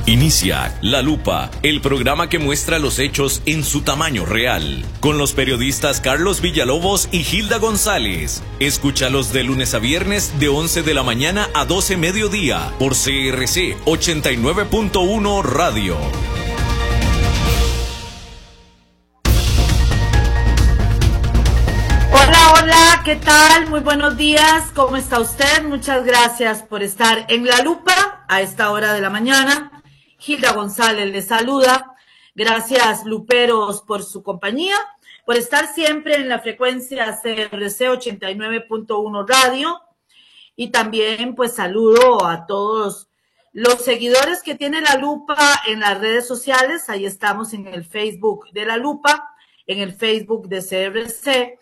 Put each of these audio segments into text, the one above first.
Inicia La Lupa, el programa que muestra los hechos en su tamaño real, con los periodistas Carlos Villalobos y Hilda González. Escúchalos de lunes a viernes de 11 de la mañana a 12 mediodía por CRC 89.1 Radio. Hola, ¿qué tal? Muy buenos días, ¿cómo está usted? Muchas gracias por estar en La Lupa a esta hora de la mañana. Hilda González les saluda. Gracias, luperos, por su compañía, por estar siempre en la frecuencia CRC 89.1 Radio. Y también, pues, saludo a todos los seguidores que tiene La Lupa en las redes sociales. Ahí estamos en el Facebook de La Lupa, en el Facebook de CRC.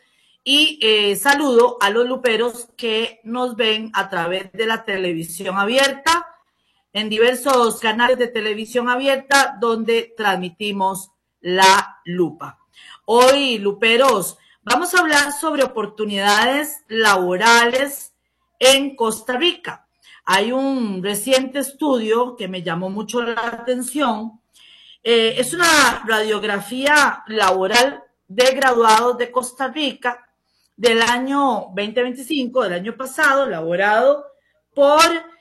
Y saludo a los luperos que nos ven a través de la televisión abierta, en diversos canales de televisión abierta donde transmitimos La Lupa. Hoy, luperos, vamos a hablar sobre oportunidades laborales en Costa Rica. Hay un reciente estudio que me llamó mucho la atención. Es una radiografía laboral de graduados de Costa Rica del año 2025, del año pasado, elaborado por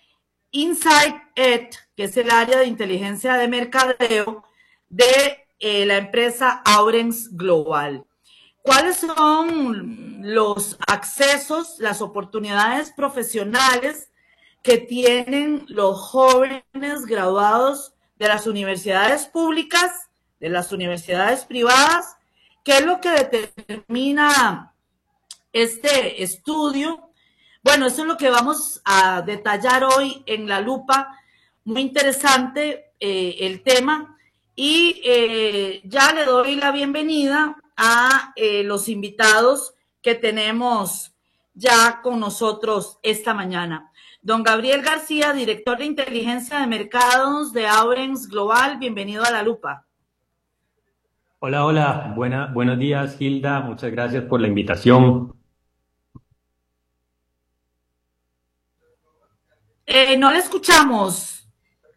Insight Ed, que es el área de inteligencia de mercadeo de la empresa Aurens Global. ¿Cuáles son los accesos, las oportunidades profesionales que tienen los jóvenes graduados de las universidades públicas, de las universidades privadas? ¿Qué es lo que determina este estudio? Bueno, eso es lo que vamos a detallar hoy en La Lupa. Muy interesante el tema. Y ya le doy la bienvenida a los invitados que tenemos ya con nosotros esta mañana. Don Gabriel García, director de inteligencia de mercados de Aurens Global. Bienvenido a La Lupa. Hola, buenos días, Hilda. Muchas gracias por la invitación. No le escuchamos,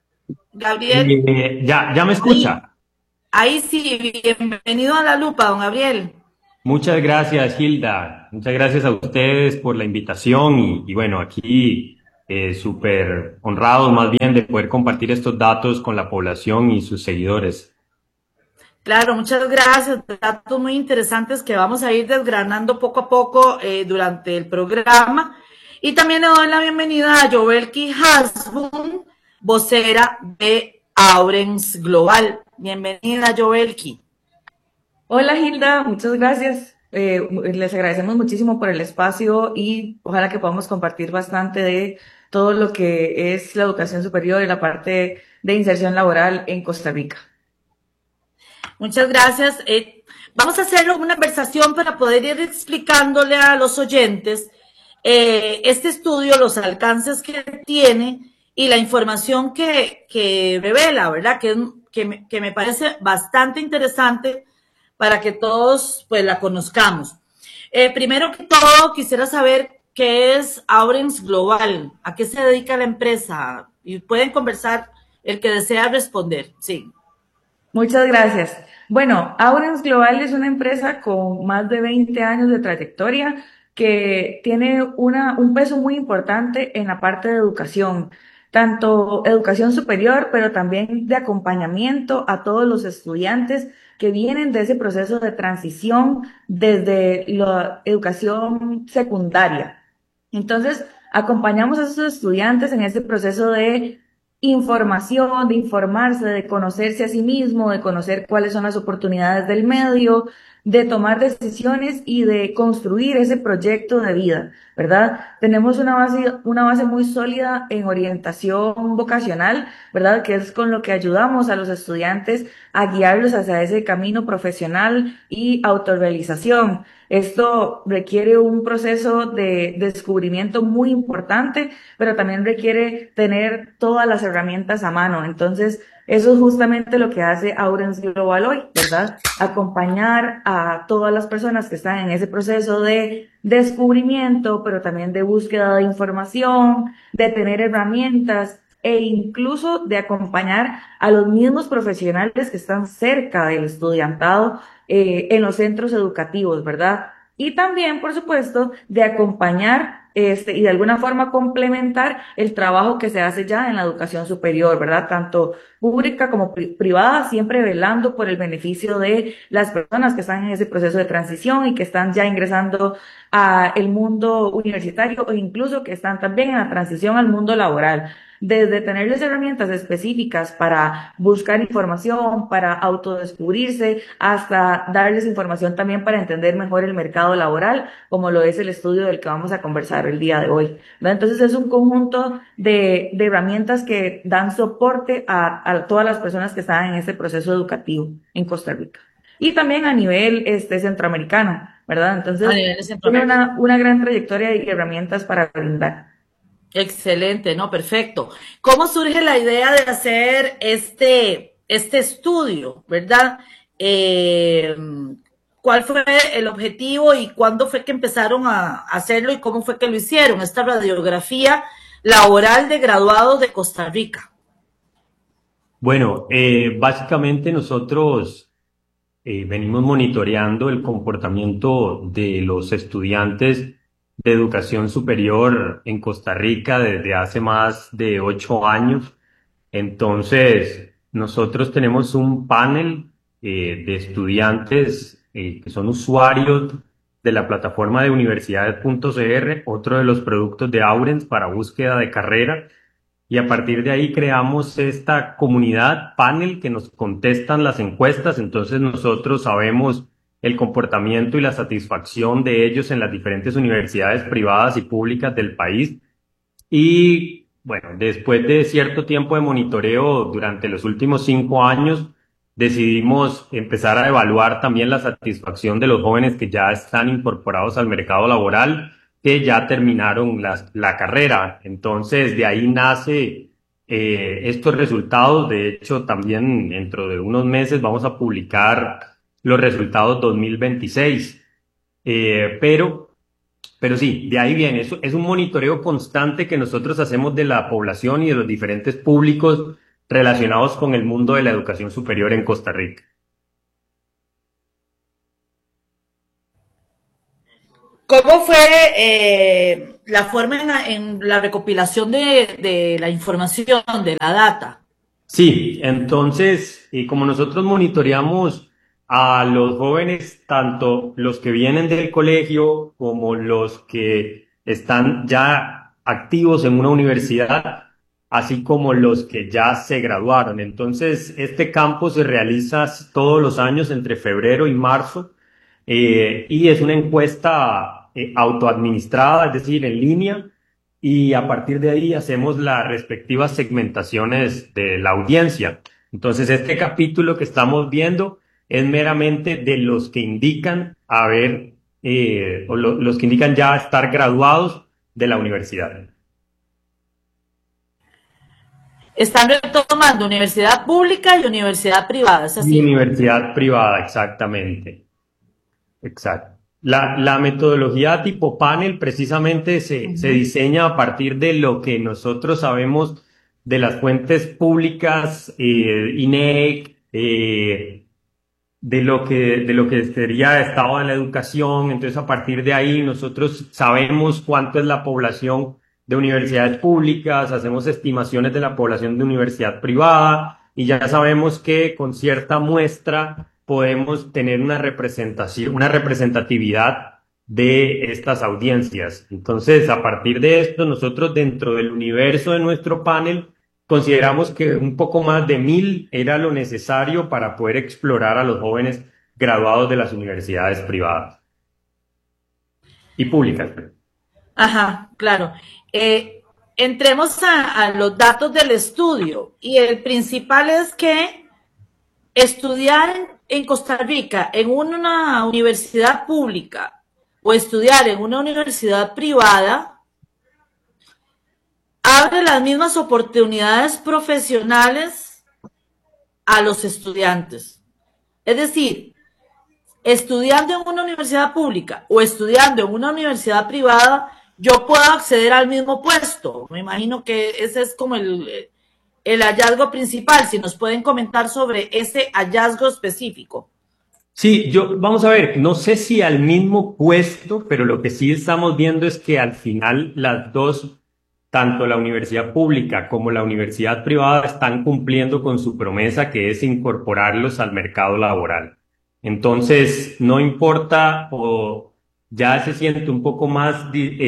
Gabriel. ¿Ya me escucha? Ahí sí, bienvenido a La Lupa, don Gabriel. Muchas gracias, Hilda. Muchas gracias a ustedes por la invitación y bueno, aquí súper honrados más bien de poder compartir estos datos con la población y sus seguidores. Claro, muchas gracias. Datos muy interesantes que vamos a ir desgranando poco a poco durante el programa. Y también le doy la bienvenida a Jovelki Hasbun, vocera de Aurens Global. Bienvenida, Jovelki. Hola, Hilda, muchas gracias. Les agradecemos muchísimo por el espacio y ojalá que podamos compartir bastante de todo lo que es la educación superior y la parte de inserción laboral en Costa Rica. Muchas gracias. Vamos a hacer una conversación para poder ir explicándole a los oyentes este estudio, los alcances que tiene y la información que revela, ¿verdad? Que me parece bastante interesante para que todos pues la conozcamos. Primero que todo, quisiera saber qué es Aurens Global, a qué se dedica la empresa, y pueden conversar el que desea responder. Sí. Muchas gracias. Bueno, Aurens Global es una empresa con más de 20 años de trayectoria que tiene un peso muy importante en la parte de educación, tanto educación superior, pero también de acompañamiento a todos los estudiantes que vienen de ese proceso de transición desde la educación secundaria. Entonces, acompañamos a esos estudiantes en ese proceso de información, de informarse, de conocerse a sí mismo, de conocer cuáles son las oportunidades del medio, de tomar decisiones y de construir ese proyecto de vida, ¿verdad? Tenemos una base muy sólida en orientación vocacional, ¿verdad? Que es con lo que ayudamos a los estudiantes a guiarlos hacia ese camino profesional y autorrealización. Esto requiere un proceso de descubrimiento muy importante, pero también requiere tener todas las herramientas a mano. Entonces, eso es justamente lo que hace Aurens Global hoy, ¿verdad? Acompañar a todas las personas que están en ese proceso de descubrimiento, pero también de búsqueda de información, de tener herramientas e incluso de acompañar a los mismos profesionales que están cerca del estudiantado en los centros educativos, ¿verdad? Y también, por supuesto, de acompañar y de alguna forma complementar el trabajo que se hace ya en la educación superior, ¿verdad? Tanto pública como privada, siempre velando por el beneficio de las personas que están en ese proceso de transición y que están ya ingresando a el mundo universitario o incluso que están también en la transición al mundo laboral. Desde tenerles herramientas específicas para buscar información, para autodescubrirse, hasta darles información también para entender mejor el mercado laboral, como lo es el estudio del que vamos a conversar el día de hoy, ¿no? Entonces es un conjunto de herramientas que dan soporte a todas las personas que están en este proceso educativo en Costa Rica. Y también a nivel centroamericano, ¿verdad? Entonces, tiene una gran trayectoria y herramientas para brindar. Excelente, ¿no? Perfecto. ¿Cómo surge la idea de hacer este estudio, verdad? ¿Cuál fue el objetivo y cuándo fue que empezaron a hacerlo y cómo fue que lo hicieron? Esta radiografía laboral de graduados de Costa Rica. Bueno, básicamente nosotros venimos monitoreando el comportamiento de los estudiantes de educación superior en Costa Rica desde hace más de 8 años. Entonces, nosotros tenemos un panel de estudiantes que son usuarios de la plataforma de universidades.cr, otro de los productos de Aurens para búsqueda de carrera. Y a partir de ahí creamos esta comunidad panel que nos contestan las encuestas. Entonces nosotros sabemos el comportamiento y la satisfacción de ellos en las diferentes universidades privadas y públicas del país. Y bueno, después de cierto tiempo de monitoreo durante los últimos 5 años, decidimos empezar a evaluar también la satisfacción de los jóvenes que ya están incorporados al mercado laboral, que ya terminaron la carrera. Entonces, de ahí nace estos resultados. De hecho, también dentro de unos meses vamos a publicar los resultados 2026. Pero sí, de ahí viene. Eso es un monitoreo constante que nosotros hacemos de la población y de los diferentes públicos relacionados con el mundo de la educación superior en Costa Rica. ¿Cómo fue la forma en la recopilación de la información, de la data? Sí, entonces, como nosotros monitoreamos a los jóvenes, tanto los que vienen del colegio como los que están ya activos en una universidad, así como los que ya se graduaron. Entonces, este campo se realiza todos los años entre febrero y marzo, y es una encuesta autoadministrada, es decir, en línea, y a partir de ahí hacemos las respectivas segmentaciones de la audiencia. Entonces, este capítulo que estamos viendo es meramente de los que indican los que indican ya estar graduados de la universidad. Están retomando universidad pública y universidad privada, ¿es así? Universidad privada, exactamente. Exacto. La metodología tipo panel precisamente se diseña a partir de lo que nosotros sabemos de las fuentes públicas, INEC, de lo que sería estado de la educación. Entonces, a partir de ahí nosotros sabemos cuánto es la población de universidades públicas, hacemos estimaciones de la población de universidad privada y ya sabemos que con cierta muestra podemos tener una representatividad de estas audiencias. Entonces, a partir de esto, nosotros dentro del universo de nuestro panel consideramos que un poco más de 1,000 era lo necesario para poder explorar a los jóvenes graduados de las universidades privadas y públicas. Ajá, claro. Entremos a los datos del estudio y el principal es que estudiar en Costa Rica en una universidad pública o estudiar en una universidad privada abre las mismas oportunidades profesionales a los estudiantes. Es decir, estudiando en una universidad pública o estudiando en una universidad privada, yo puedo acceder al mismo puesto. Me imagino que ese es como el hallazgo principal. Si nos pueden comentar sobre ese hallazgo específico. Sí, vamos a ver, no sé si al mismo puesto, pero lo que sí estamos viendo es que al final las dos, tanto la universidad pública como la universidad privada, están cumpliendo con su promesa, que es incorporarlos al mercado laboral. Entonces, no importa o ya se siente un poco más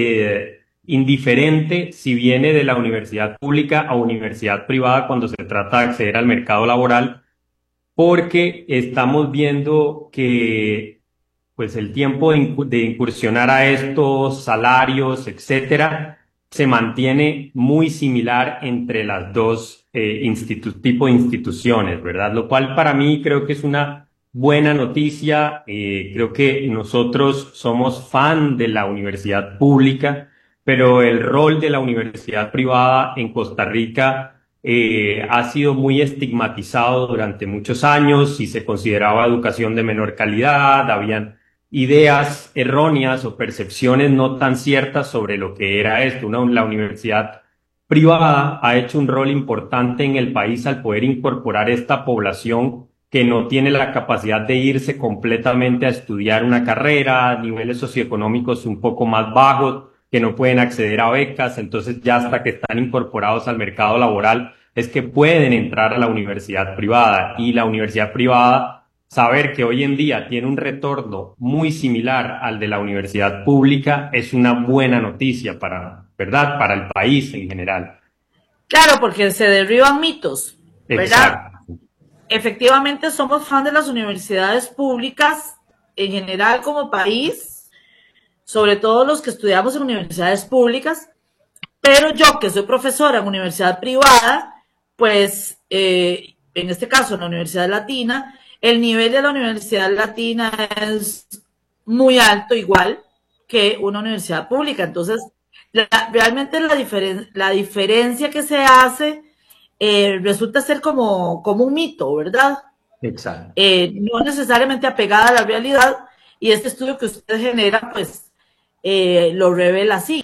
indiferente si viene de la universidad pública a universidad privada cuando se trata de acceder al mercado laboral, porque estamos viendo que pues el tiempo de incursionar a estos salarios, etcétera, se mantiene muy similar entre las dos tipo de instituciones, ¿verdad? Lo cual para mí creo que es una buena noticia. Creo que nosotros somos fan de la universidad pública, pero el rol de la universidad privada en Costa Rica ha sido muy estigmatizado durante muchos años y se consideraba educación de menor calidad, habían ideas erróneas o percepciones no tan ciertas sobre lo que era esto. La universidad privada ha hecho un rol importante en el país al poder incorporar esta población que no tiene la capacidad de irse completamente a estudiar una carrera, niveles socioeconómicos un poco más bajos, que no pueden acceder a becas. Entonces ya hasta que están incorporados al mercado laboral es que pueden entrar a la universidad privada, y la universidad privada, saber que hoy en día tiene un retorno muy similar al de la universidad pública, es una buena noticia ¿verdad? Para el país en general. Claro, porque se derriban mitos, ¿verdad? Exacto. Efectivamente somos fan de las universidades públicas en general como país, sobre todo los que estudiamos en universidades públicas, pero yo que soy profesora en universidad privada, pues en este caso en la Universidad Latina, el nivel de la Universidad Latina es muy alto, igual que una universidad pública. Entonces, realmente la diferencia que se hace resulta ser como un mito, ¿verdad? Exacto. No necesariamente apegada a la realidad, y este estudio que usted genera, pues, lo revela así.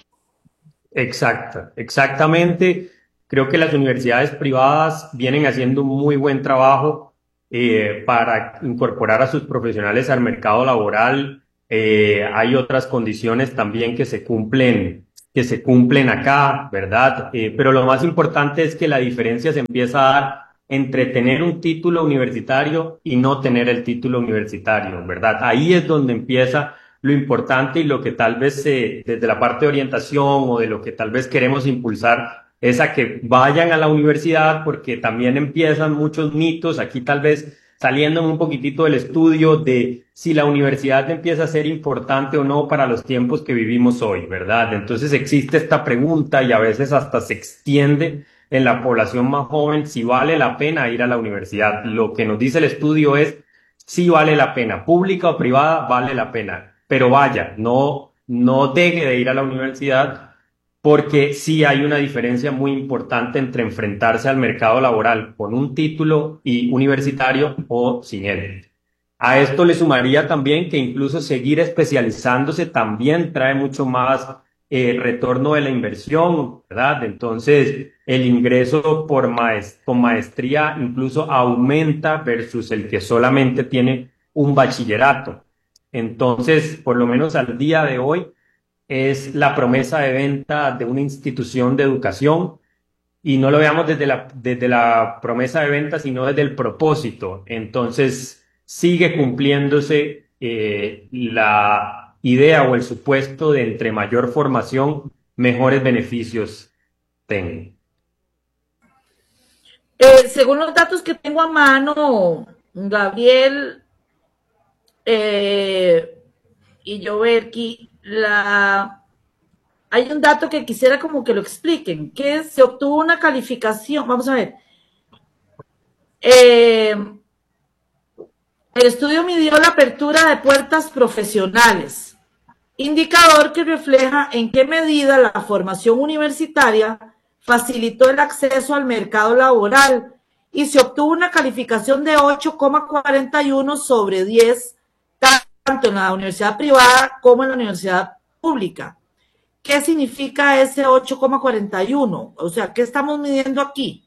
Exactamente. Creo que las universidades privadas vienen haciendo un muy buen trabajo para incorporar a sus profesionales al mercado laboral. Hay otras condiciones también que se cumplen acá, ¿verdad? Pero lo más importante es que la diferencia se empieza a dar entre tener un título universitario y no tener el título universitario, ¿verdad? Ahí es donde empieza lo importante, y lo que tal vez desde la parte de orientación o de lo que tal vez queremos impulsar es a que vayan a la universidad, porque también empiezan muchos mitos aquí, tal vez saliendo un poquitito del estudio de si la universidad empieza a ser importante o no para los tiempos que vivimos hoy, ¿verdad? Entonces existe esta pregunta, y a veces hasta se extiende en la población más joven, si vale la pena ir a la universidad. Lo que nos dice el estudio es si vale la pena, pública o privada, vale la pena. Pero vaya, no deje de ir a la universidad, porque sí hay una diferencia muy importante entre enfrentarse al mercado laboral con un título universitario o sin él. A esto le sumaría también que incluso seguir especializándose también trae mucho más retorno de la inversión, ¿verdad? Entonces, el ingreso con maestría incluso aumenta versus el que solamente tiene un bachillerato. Entonces, por lo menos al día de hoy, es la promesa de venta de una institución de educación, y no lo veamos desde la promesa de venta, sino desde el propósito. Entonces, sigue cumpliéndose la idea o el supuesto de entre mayor formación, mejores beneficios tengo. Según los datos que tengo a mano, Gabriel y Joverki, hay un dato que quisiera como que lo expliquen, que se obtuvo una calificación, vamos a ver, el estudio midió la apertura de puertas profesionales, indicador que refleja en qué medida la formación universitaria facilitó el acceso al mercado laboral, y se obtuvo una calificación de 8,41 sobre 10, tanto en la universidad privada como en la universidad pública. ¿qué significa ese 8,41? O sea, ¿qué estamos midiendo aquí?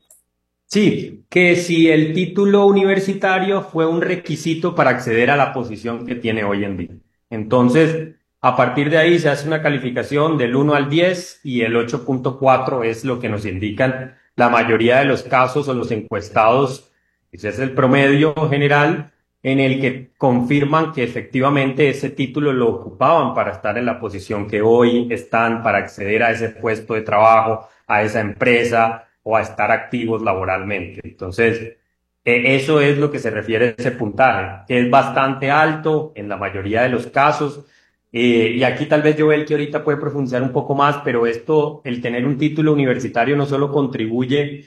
Sí, que si el título universitario fue un requisito para acceder a la posición que tiene hoy en día. Entonces, a partir de ahí se hace una calificación del 1 al 10 y el 8,4 es lo que nos indican la mayoría de los casos o los encuestados. Ese es el promedio general en el que confirman que efectivamente ese título lo ocupaban para estar en la posición que hoy están, para acceder a ese puesto de trabajo, a esa empresa o a estar activos laboralmente. Entonces, eso es lo que se refiere a ese puntaje, que es bastante alto en la mayoría de los casos. Y aquí tal vez Joel, que ahorita puede profundizar un poco más, pero esto, el tener un título universitario no solo contribuye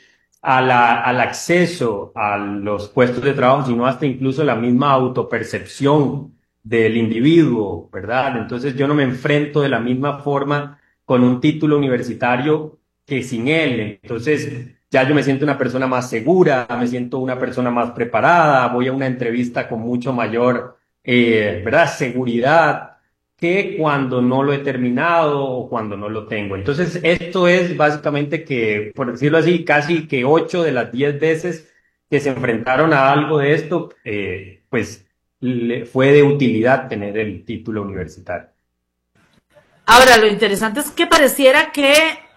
al acceso a los puestos de trabajo, sino hasta incluso la misma autopercepción del individuo, ¿verdad? Entonces yo no me enfrento de la misma forma con un título universitario que sin él. Entonces ya yo me siento una persona más segura, me siento una persona más preparada, voy a una entrevista con mucho mayor, ¿verdad? Seguridad que cuando no lo he terminado o cuando no lo tengo. Entonces, esto es básicamente que, por decirlo así, casi que 8 de las 10 veces que se enfrentaron a algo de esto, pues fue de utilidad tener el título universitario. Ahora, lo interesante es que pareciera que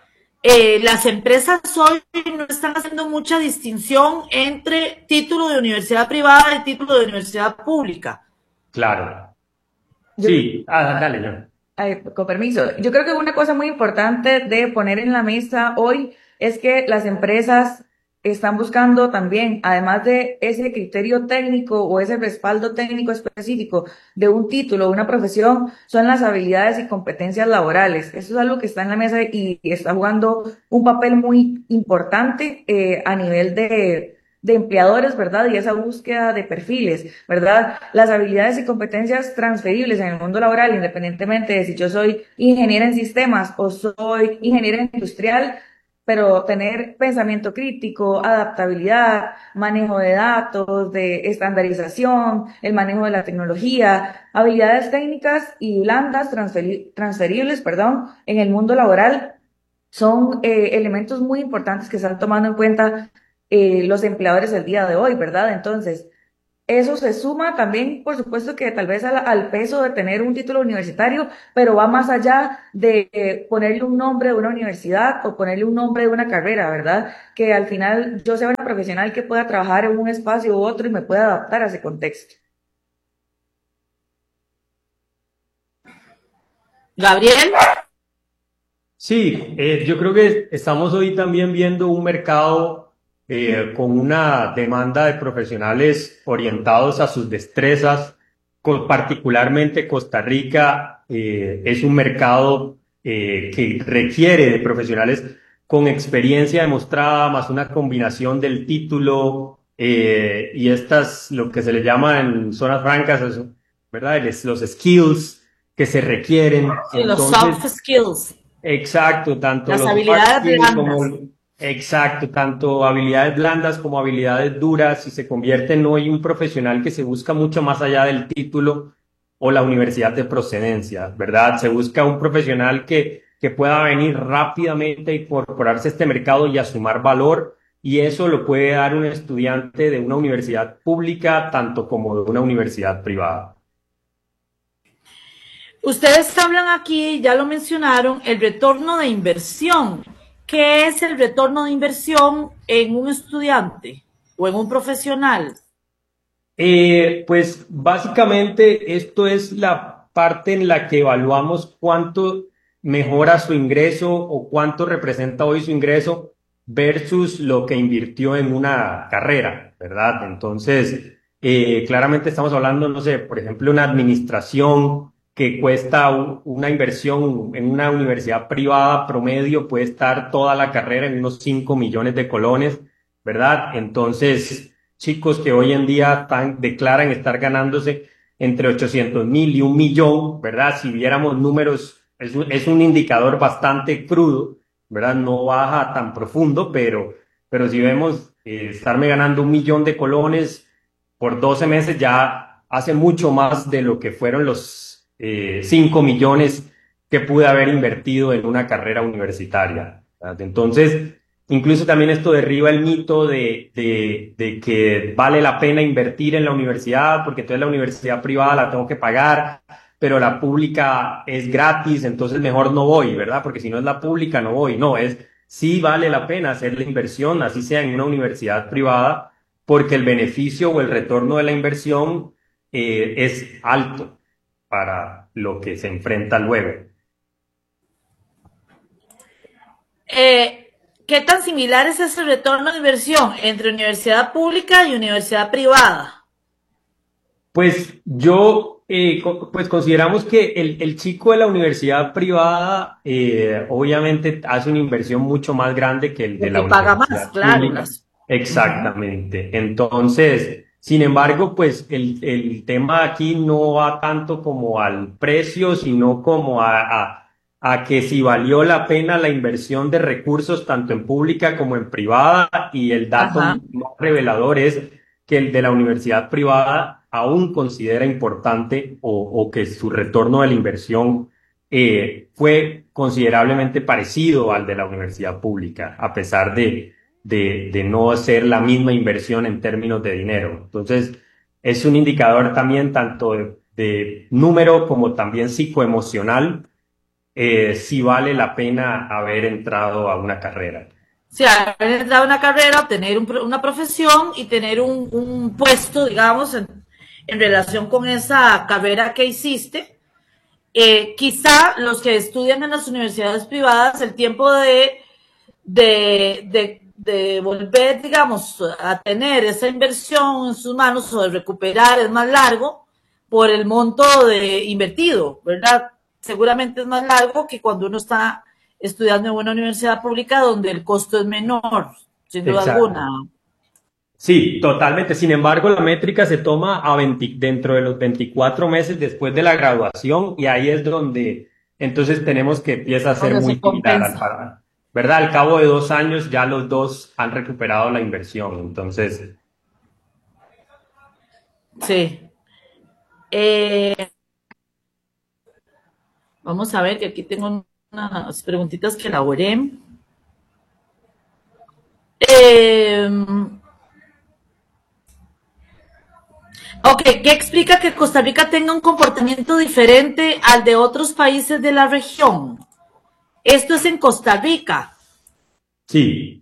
las empresas hoy no están haciendo mucha distinción entre título de universidad privada y título de universidad pública. Claro. Yo, Sí, dale, John. con permiso, yo creo que una cosa muy importante de poner en la mesa hoy es que las empresas están buscando también, además de ese criterio técnico o ese respaldo técnico específico de un título, de una profesión, son las habilidades y competencias laborales. Eso es algo que está en la mesa y está jugando un papel muy importante a nivel de empleadores, ¿verdad? Y esa búsqueda de perfiles, ¿verdad? Las habilidades y competencias transferibles en el mundo laboral, independientemente de si yo soy ingeniera en sistemas o soy ingeniera industrial, pero tener pensamiento crítico, adaptabilidad, manejo de datos, de estandarización, el manejo de la tecnología, habilidades técnicas y blandas transferibles, perdón, en el mundo laboral son elementos muy importantes que están tomando en cuenta los empleadores el día de hoy, ¿verdad? Entonces, eso se suma también, por supuesto, que tal vez al peso de tener un título universitario, pero va más allá de ponerle un nombre de una universidad o ponerle un nombre de una carrera, ¿verdad? Que al final yo sea una profesional que pueda trabajar en un espacio u otro y me pueda adaptar a ese contexto. Gabriel. Sí, yo creo que estamos hoy también viendo un mercado con una demanda de profesionales orientados a sus destrezas, particularmente Costa Rica es un mercado que requiere de profesionales con experiencia demostrada, más una combinación del título y estas, lo que se le llama en zonas francas, ¿verdad? Los skills que se requieren. Sí, los soft skills. Exacto, tanto las los habilidades blandas. Exacto, tanto habilidades blandas como habilidades duras, y se convierte en hoy un profesional que se busca mucho más allá del título o la universidad de procedencia, ¿verdad? Se busca un profesional que pueda venir rápidamente a incorporarse a este mercado y a sumar valor, y eso lo puede dar un estudiante de una universidad pública tanto como de una universidad privada. Ustedes hablan aquí, ya lo mencionaron, el retorno de inversión. ¿Qué es el retorno de inversión en un estudiante o en un profesional? Pues básicamente esto es la parte en la que evaluamos cuánto mejora su ingreso o cuánto representa hoy su ingreso versus lo que invirtió en una carrera, ¿verdad? Entonces, claramente estamos hablando, no sé, por ejemplo, una administración que cuesta una inversión en una universidad privada promedio puede estar toda la carrera en unos 5 millones de colones, ¿verdad? Entonces, chicos que hoy en día declaran estar ganándose entre 800,000 y 1 millón, ¿verdad? Si viéramos números, es un indicador bastante crudo, ¿verdad? No baja tan profundo, pero si vemos estarme ganando 1 millón de colones por 12 meses ya hace mucho más de lo que fueron los 5 millones que pude haber invertido en una carrera universitaria, ¿verdad? Entonces, incluso también esto derriba el mito de que vale la pena invertir en la universidad, porque entonces la universidad privada la tengo que pagar, pero la pública es gratis, entonces mejor no voy, ¿verdad? Porque si no es la pública, no voy. No, sí vale la pena hacer la inversión, así sea en una universidad privada, porque el beneficio o el retorno de la inversión es alto para lo que se enfrenta luego. ¿Qué tan similar es ese retorno de inversión entre universidad pública y universidad privada? Pues pues consideramos que el chico de la universidad privada obviamente hace una inversión mucho más grande que el de la Porque paga más, universidad claro. pública. Exactamente. Entonces, sin embargo, pues el tema aquí no va tanto como al precio, sino como a que si valió la pena la inversión de recursos tanto en pública como en privada, y el dato Ajá. más revelador es que el de la universidad privada aún considera importante o que su retorno de la inversión fue considerablemente parecido al de la universidad pública, a pesar de no hacer la misma inversión en términos de dinero. Entonces, es un indicador también tanto de número como también psicoemocional, si vale la pena haber entrado a una carrera. Sí, haber entrado a una carrera, tener una profesión y tener un puesto, digamos, en relación con esa carrera que hiciste. Quizá los que estudian en las universidades privadas, el tiempo de volver, digamos, a tener esa inversión en sus manos o de recuperar es más largo por el monto invertido, ¿verdad? Seguramente es más largo que cuando uno está estudiando en una universidad pública donde el costo es menor, sin duda Exacto. alguna. Sí, totalmente. Sin embargo, la métrica se toma dentro de los 24 meses después de la graduación, y ahí es donde entonces tenemos que empieza a ser Donde muy se similar compensa. ¿verdad? Al cabo de 2 años ya los dos han recuperado la inversión. Entonces, Sí. Vamos a ver que aquí tengo unas preguntitas que elaboré. Eh, ok, ¿qué explica que Costa Rica tenga un comportamiento diferente al de otros países de la región? Esto es en Costa Rica. sí,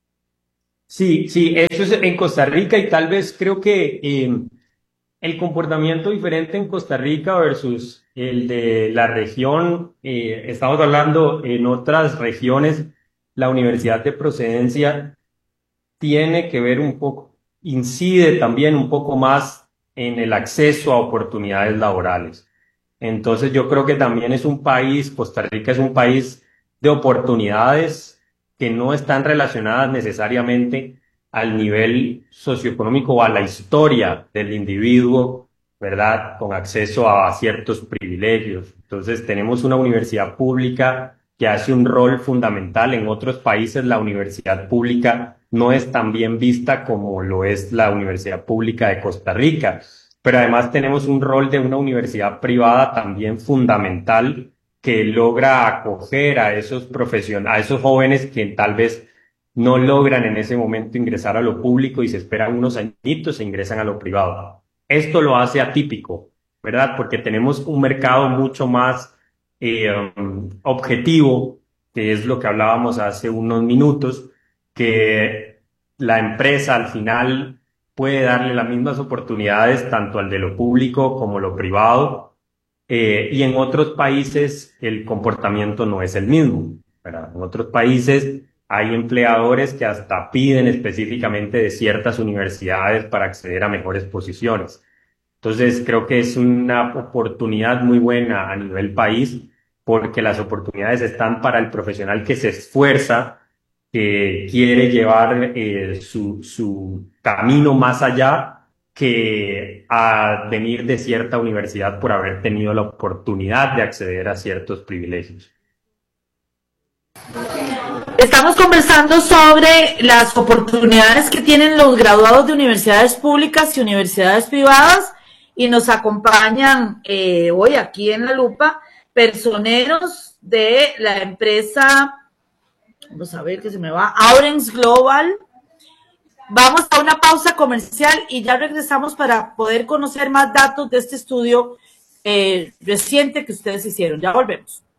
sí, eso es en Costa Rica, y tal vez creo que el comportamiento diferente en Costa Rica versus el de la región, estamos hablando en otras regiones, la universidad de procedencia tiene que ver un poco, incide también un poco más en el acceso a oportunidades laborales. Entonces yo creo que también Costa Rica es un país de oportunidades que no están relacionadas necesariamente al nivel socioeconómico o a la historia del individuo, ¿verdad? Con acceso a ciertos privilegios. Entonces tenemos una universidad pública que hace un rol fundamental. En otros países la universidad pública no es tan bien vista como lo es la Universidad Pública de Costa Rica. Pero además tenemos un rol de una universidad privada también fundamental, que logra acoger a esos profesionales, a esos jóvenes que tal vez no logran en ese momento ingresar a lo público y se esperan unos añitos e ingresan a lo privado. Esto lo hace atípico, ¿verdad? Porque tenemos un mercado mucho más objetivo, que es lo que hablábamos hace unos minutos, que la empresa al final puede darle las mismas oportunidades tanto al de lo público como lo privado, y en otros países el comportamiento no es el mismo, ¿verdad? En otros países hay empleadores que hasta piden específicamente de ciertas universidades para acceder a mejores posiciones. Entonces, creo que es una oportunidad muy buena a nivel país, porque las oportunidades están para el profesional que se esfuerza, que quiere llevar su camino más allá que a venir de cierta universidad por haber tenido la oportunidad de acceder a ciertos privilegios. Estamos conversando sobre las oportunidades que tienen los graduados de universidades públicas y universidades privadas, y nos acompañan hoy aquí en La Lupa personeros de la empresa, vamos a ver que se me va, Aurex Global. Vamos a una pausa comercial y ya regresamos para poder conocer más datos de este estudio reciente que ustedes hicieron. Ya volvemos.